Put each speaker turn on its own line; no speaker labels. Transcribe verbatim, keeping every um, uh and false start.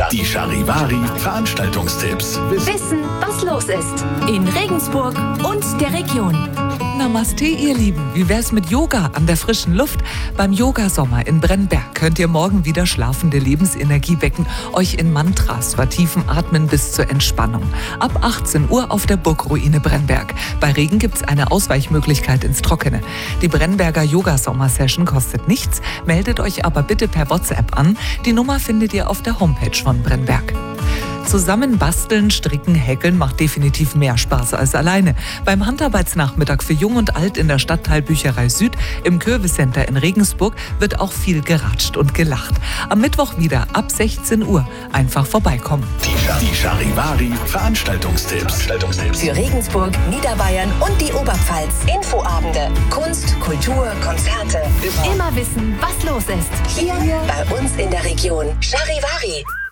Die Charivari Veranstaltungstipps.
Wissen, was los ist in Regensburg und der Region.
Namaste, ihr Lieben. Wie wär's mit Yoga an der frischen Luft? Beim Yogasommer in Brennberg könnt ihr morgen wieder schlafende Lebensenergie wecken, euch in Mantras vertiefen, atmen bis zur Entspannung. Ab achtzehn Uhr auf der Burgruine Brennberg. Bei Regen gibt's eine Ausweichmöglichkeit ins Trockene. Die Brennberger Yogasommer-Session kostet nichts, meldet euch aber bitte per WhatsApp an. Die Nummer findet ihr auf der Homepage von Brennberg. Zusammen basteln, stricken, häkeln macht definitiv mehr Spaß als alleine. Beim Handarbeitsnachmittag für Jung und Alt in der Stadtteilbücherei Süd im Köwe-Center in Regensburg wird auch viel geratscht und gelacht. Am Mittwoch wieder ab sechzehn Uhr. Einfach vorbeikommen.
Die, die Charivari Veranstaltungstipps.
Für Regensburg, Niederbayern und die Oberpfalz. Infoabende, Kunst, Kultur, Konzerte. Immer wissen, was los ist. Hier bei uns in der Region. Charivari.